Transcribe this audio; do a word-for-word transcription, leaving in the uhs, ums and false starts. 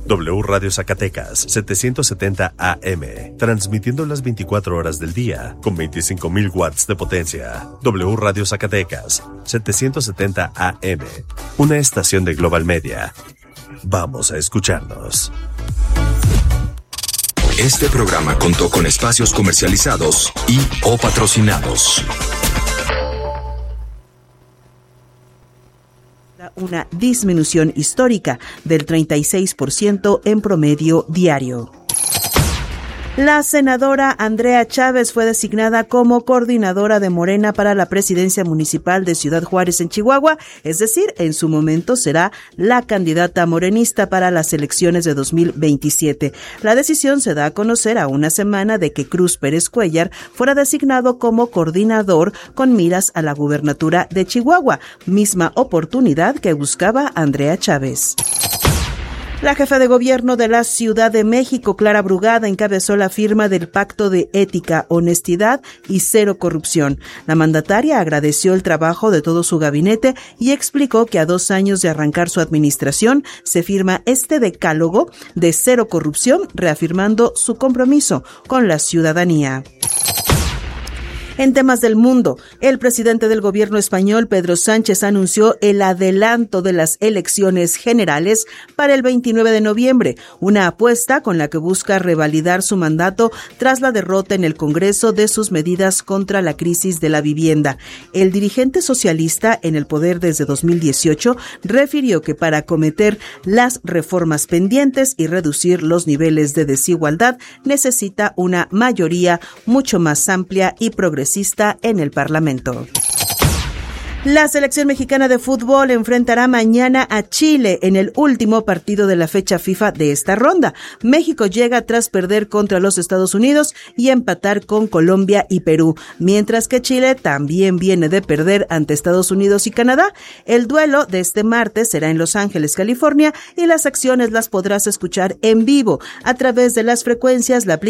W Radio Zacatecas, setecientos setenta A M, transmitiendo las veinticuatro horas del día, con veinticinco mil watts de potencia. W Radio Zacatecas, setecientos setenta A M, una estación de Global Media. Vamos a escucharnos. Este programa contó con espacios comercializados y o patrocinados. Una disminución histórica del treinta y seis por ciento en promedio diario. La senadora Andrea Chávez fue designada como coordinadora de Morena para la presidencia municipal de Ciudad Juárez en Chihuahua, es decir, en su momento será la candidata morenista para las elecciones de dos mil veintisiete. La decisión se da a conocer a una semana de que Cruz Pérez Cuellar fuera designado como coordinador con miras a la gubernatura de Chihuahua, misma oportunidad que buscaba Andrea Chávez. La jefa de gobierno de la Ciudad de México, Clara Brugada, encabezó la firma del Pacto de Ética, Honestidad y Cero Corrupción. La mandataria agradeció el trabajo de todo su gabinete y explicó que a dos años de arrancar su administración se firma este decálogo de cero corrupción, reafirmando su compromiso con la ciudadanía. En temas del mundo, el presidente del gobierno español, Pedro Sánchez, anunció el adelanto de las elecciones generales para el veintinueve de noviembre, una apuesta con la que busca revalidar su mandato tras la derrota en el Congreso de sus medidas contra la crisis de la vivienda. El dirigente socialista en el poder desde dos mil dieciocho refirió que para acometer las reformas pendientes y reducir los niveles de desigualdad necesita una mayoría mucho más amplia y progresiva en el Parlamento. La selección mexicana de fútbol enfrentará mañana a Chile en el último partido de la fecha FIFA de esta ronda. México llega tras perder contra los Estados Unidos y empatar con Colombia y Perú, mientras que Chile también viene de perder ante Estados Unidos y Canadá. El duelo de este martes será en Los Ángeles, California, y las acciones las podrás escuchar en vivo a través de las frecuencias, la aplicación